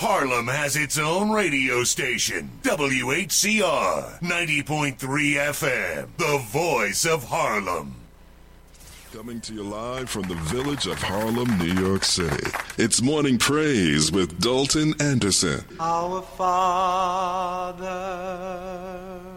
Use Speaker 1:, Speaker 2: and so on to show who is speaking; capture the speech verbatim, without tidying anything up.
Speaker 1: Harlem has its own radio station, W H C R ninety point three F M, the voice of Harlem.
Speaker 2: Coming to you live from the village of Harlem, New York City. It's Morning Praise with Dalton Anderson.
Speaker 3: Our Father